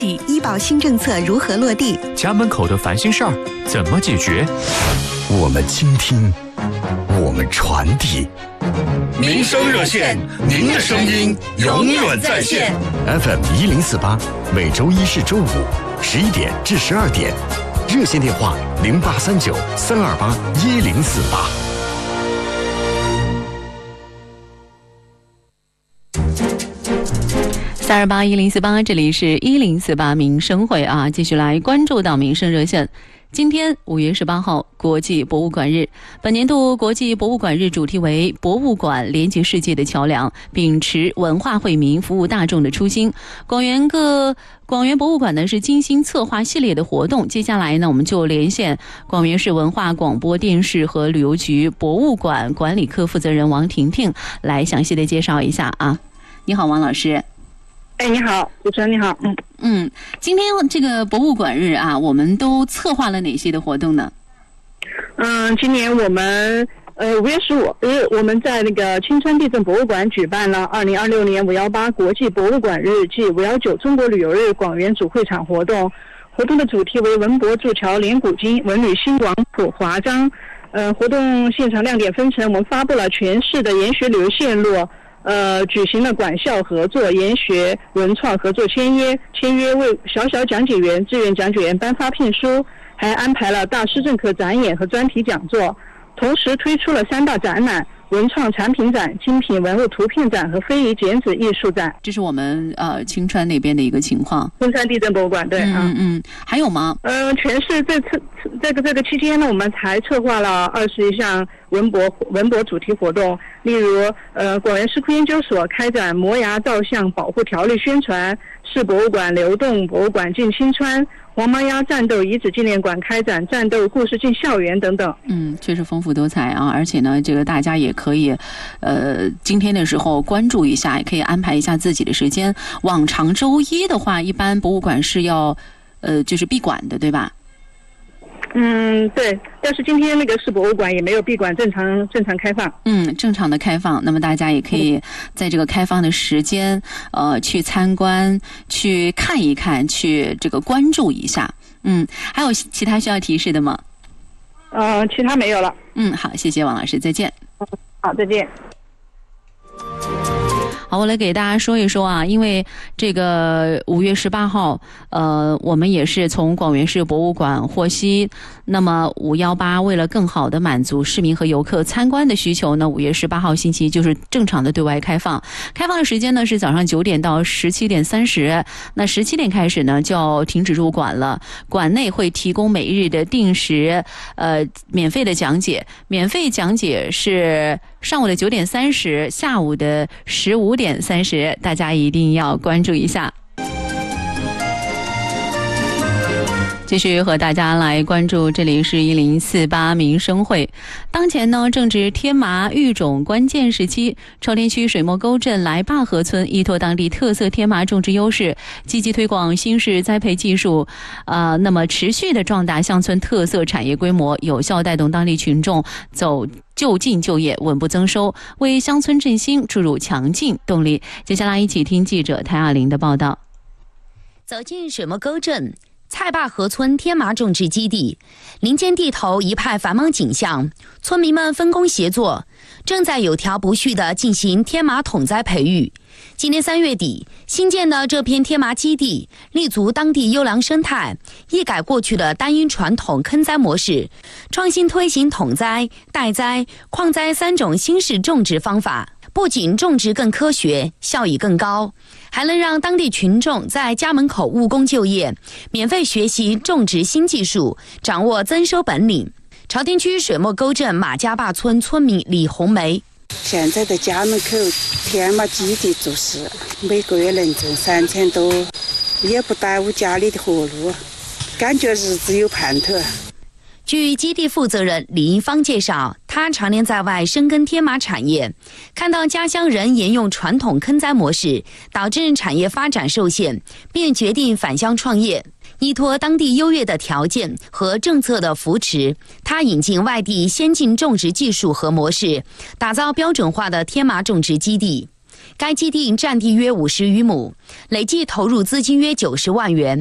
医保新政策如何落地？ 家门口的烦心事儿怎么解决？ 我们倾听，我们传递。 民生热线，您的声音永远在线。 FM1048，每周一至周五11点至12点，热线电话0839-328-1048。 328-1048，这里是1048民生会啊，继续来关注到民生热线。今天5月18号，国际博物馆日。本年度国际博物馆日主题为博物馆连接世界的桥梁，秉持文化惠民、服务大众的初心。广元博物馆呢是精心策划系列的活动。接下来呢，我们就连线广元市文化广播电视和旅游局博物馆管理科负责人王婷婷来详细的介绍一下啊。你好，王老师。 你好，主持人你好。 今天这个博物馆日啊，我们都策划了哪些的活动呢？ 今年我们5月15日，我们在那个青川地震博物馆举办了2026年518国际博物馆日暨519中国旅游日广元主会场活动。活动的主题为文博筑桥连古今，文旅兴广谱华章。活动现场亮点分成，我们发布了全市的研学旅游线路。举行了馆校合作、研学文创合作签约，为小讲解员、志愿讲解员颁发聘书，还安排了大师政课展演和专题讲座，同时推出了3大展览：文创产品展、精品文物图片展和非遗剪纸艺术展。 这是我们青川那边的一个情况。 青川地震博物馆，对。 还有吗？ 全市这个期间呢，我们还策划了21项文博主题活动，例如广元市库研究所开展摩崖造像保护条例宣传，市博物馆流动博物馆进青川，黄麻鸭战斗遗址纪念馆开展战斗故事进校园等等。 确实丰富多彩啊！而且呢，这个大家也可以今天的时候关注一下，也可以安排一下自己的时间。往常周一的话，一般博物馆是要就是闭馆的，对吧？ 对，但是今天那个市博物馆也没有闭馆，正常开放。 正常的开放。那么大家也可以在这个开放的时间，去参观、去看一看、去这个关注一下。还有其他需要提示的吗？ 其他没有了。 好，谢谢王老师，再见。 好，再见。 好，我来给大家说一说啊，因为这个5月18号，我们也是从广元市博物馆获悉，那么518为了更好的满足市民和游客参观的需求呢，5月18号星期就是正常的对外开放。开放的时间呢是早上9点到17点30，那17点开始呢就要停止入馆了。馆内会提供每日的定时免费的讲解，免费讲解是上午的9点30，下午的15点30，大家一定要关注一下。继续和大家来关注，这里是1048民生会。当前呢正值天麻育种关键时期，朝天区水墨沟镇来坝河村依托当地特色天麻种植优势，积极推广新式栽培技术，那么持续的壮大乡村特色产业规模，有效带动当地群众走就近就业，稳步增收，为乡村振兴注入强劲动力。接下来一起听记者谭亚玲的报道。 走进水墨沟镇蔡坝河村天麻种植基地，林间地头一派繁忙景象，村民们分工协作，正在有条不紊地进行天麻统栽培育。今年3月底，新建的这片天麻基地立足当地优良生态，一改过去的单一传统坑栽模式，创新推行统栽、带栽、矿栽3种新式种植方法，不仅种植更科学，效益更高，还能让当地群众在家门口务工就业，免费学习种植新技术，掌握增收本领。朝天区水墨沟镇马家坝村村民李红梅， 现在的家门口天麻基地做事，每个月能挣3000多，也不耽误家里的活路，感觉日子有盼头。 据基地负责人李英芳介绍，他常年在外深耕天麻产业，看到家乡人沿用传统坑栽模式，导致产业发展受限，便决定返乡创业。依托当地优越的条件和政策的扶持，他引进外地先进种植技术和模式，打造标准化的天麻种植基地。 该基地占地约50余亩，累计投入资金约90万元。